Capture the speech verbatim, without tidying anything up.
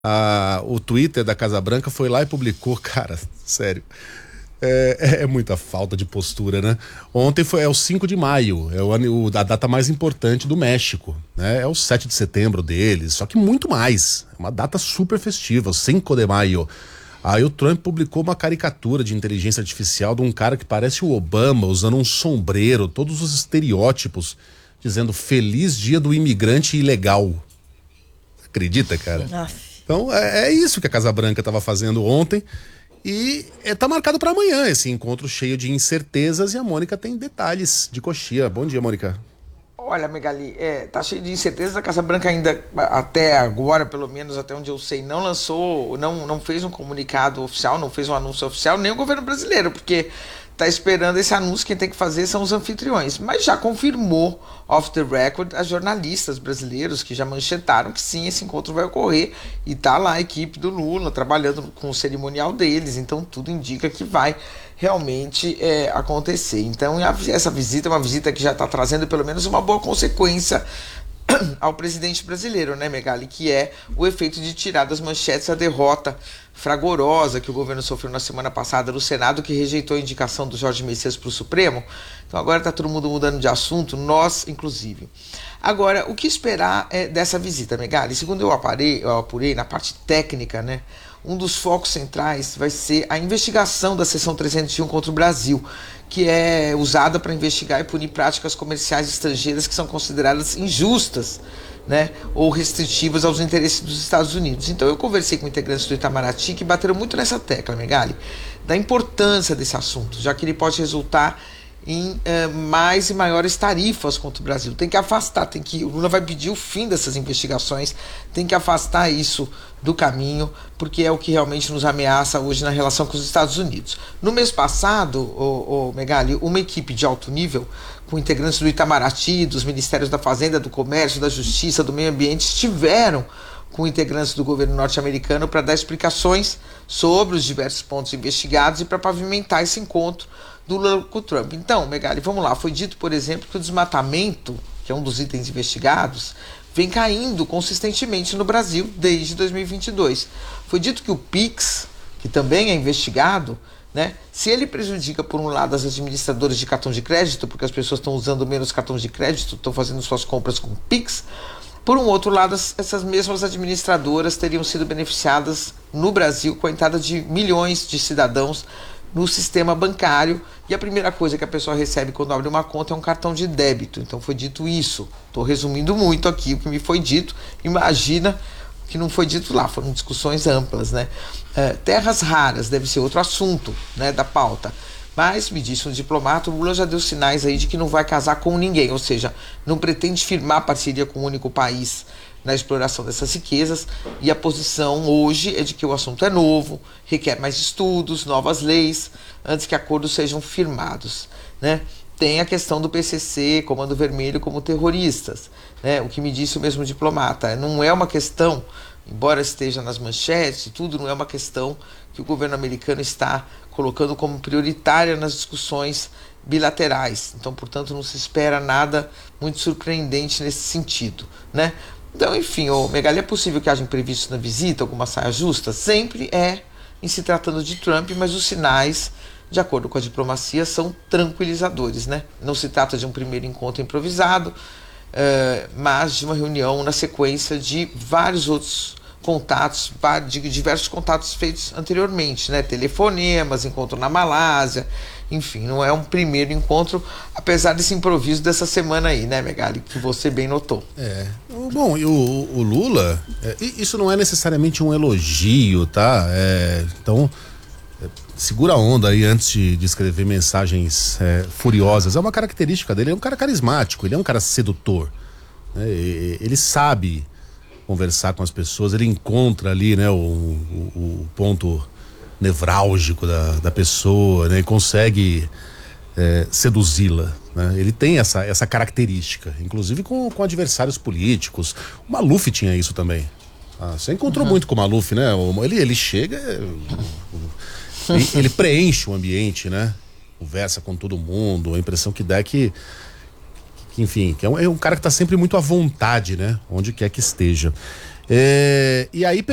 a, o Twitter da Casa Branca foi lá e publicou, cara, sério, é, é, é muita falta de postura, né? Ontem foi, é o cinco de maio, é o, a data mais importante do México, né? É o sete de setembro deles, só que muito mais, é uma data super festiva, o cinco de maio. Aí o Trump publicou uma caricatura de inteligência artificial de um cara que parece o Obama, usando um sombreiro, todos os estereótipos, dizendo feliz dia do imigrante ilegal. Acredita, cara? Aff. Então é, é isso que a Casa Branca estava fazendo ontem e é, tá marcado para amanhã esse encontro cheio de incertezas e a Mônica tem detalhes de coxia. Bom dia, Mônica. Olha, Megali, é, tá cheio de incertezas. A Casa Branca ainda, até agora, pelo menos até onde eu sei, não lançou, não, não fez um comunicado oficial, não fez um anúncio oficial, nem o governo brasileiro, porque tá esperando esse anúncio, quem tem que fazer são os anfitriões. Mas já confirmou, off the record, as jornalistas brasileiros que já manchetaram que sim, esse encontro vai ocorrer e tá lá a equipe do Lula trabalhando com o cerimonial deles, então tudo indica que vai realmente é, acontecer. Então essa visita é uma visita que já está trazendo pelo menos uma boa consequência ao presidente brasileiro, né, Megali, que é o efeito de tirar das manchetes a derrota fragorosa que o governo sofreu na semana passada no Senado, que rejeitou a indicação do Jorge Messias para o Supremo. Então agora está todo mundo mudando de assunto, nós inclusive. Agora, o que esperar é, dessa visita, Megali? Segundo eu, aparei, eu apurei na parte técnica, né, um dos focos centrais vai ser a investigação da seção trezentos e um contra o Brasil, que é usada para investigar e punir práticas comerciais estrangeiras que são consideradas injustas, né, ou restritivas aos interesses dos Estados Unidos. Então eu conversei com integrantes do Itamaraty que bateram muito nessa tecla, Megali, da importância desse assunto, já que ele pode resultar em uh, mais e maiores tarifas contra o Brasil. Tem que afastar, tem que, o Lula vai pedir o fim dessas investigações, tem que afastar isso do caminho, porque é o que realmente nos ameaça hoje na relação com os Estados Unidos. No mês passado, o, o Megali, uma equipe de alto nível, com integrantes do Itamaraty, dos Ministérios da Fazenda, do Comércio, da Justiça, do Meio Ambiente, estiveram com integrantes do governo norte-americano para dar explicações sobre os diversos pontos investigados e para pavimentar esse encontro do Lula com o Trump. Então, Megali, vamos lá. Foi dito, por exemplo, que o desmatamento, que é um dos itens investigados, vem caindo consistentemente no Brasil desde dois mil e vinte e dois. Foi dito que o Pix, que também é investigado, né, se ele prejudica, por um lado, as administradoras de cartão de crédito, porque as pessoas estão usando menos cartões de crédito, estão fazendo suas compras com Pix, por um outro lado, essas mesmas administradoras teriam sido beneficiadas no Brasil com a entrada de milhões de cidadãos no sistema bancário, e a primeira coisa que a pessoa recebe quando abre uma conta é um cartão de débito. Então foi dito isso. Estou resumindo muito aqui o que me foi dito. Imagina que não foi dito lá, foram discussões amplas, né? É, terras raras deve ser outro assunto, né, da pauta. Mas, me disse um diplomata, o Lula já deu sinais aí de que não vai casar com ninguém, ou seja, não pretende firmar parceria com um único país na exploração dessas riquezas, e a posição hoje é de que o assunto é novo, requer mais estudos, novas leis, antes que acordos sejam firmados, né? Tem a questão do P C C, Comando Vermelho, como terroristas, né? O que me disse o mesmo diplomata, não é uma questão, embora esteja nas manchetes e tudo, não é uma questão que o governo americano está colocando como prioritária nas discussões bilaterais. Então, portanto, não se espera nada muito surpreendente nesse sentido, né? Então, enfim, ô, Megali, é possível que haja imprevistos na visita, alguma saia justa? Sempre é em se tratando de Trump, mas os sinais, de acordo com a diplomacia, são tranquilizadores, né? Não se trata de um primeiro encontro improvisado, uh, mas de uma reunião na sequência de vários outros contatos, de diversos contatos feitos anteriormente, né? Telefonemas, encontro na Malásia, enfim, não é um primeiro encontro, apesar desse improviso dessa semana aí, né, Megali, que você bem notou. É, bom, e o, o Lula, é, isso não é necessariamente um elogio, tá? É, então, é, segura a onda aí antes de, de escrever mensagens é, furiosas. É uma característica dele, é um cara carismático, ele é um cara sedutor, né? Ele sabe conversar com as pessoas, ele encontra ali, né, o, o, o ponto nevrálgico da, da pessoa, né, e consegue é, seduzi-la, né? Ele tem essa, essa característica, inclusive com, com adversários políticos. O Maluf tinha isso também. Ah, você encontrou uhum. muito com o Maluf, né? Ele, ele chega, ele, ele preenche o ambiente, né? Conversa com todo mundo, a impressão que dá é que Que, enfim, que é um, é um cara que está sempre muito à vontade, né? Onde quer que esteja. É, e aí